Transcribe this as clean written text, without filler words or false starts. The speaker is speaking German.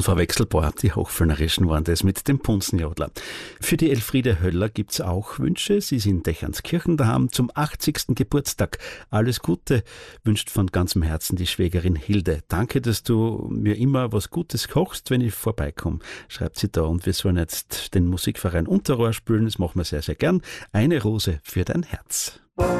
Unverwechselbar, die Hochfellnerischen waren das mit dem Punzenjodler. Für die Elfriede Höller gibt's auch Wünsche. Sie ist in Dechernskirchen daheim zum 80. Geburtstag. Alles Gute wünscht von ganzem Herzen die Schwägerin Hilde. Danke, dass du mir immer was Gutes kochst, wenn ich vorbeikomme, schreibt sie da. Und wir sollen jetzt den Musikverein Unterrohr spielen. Das machen wir sehr, sehr gern. Eine Rose für dein Herz.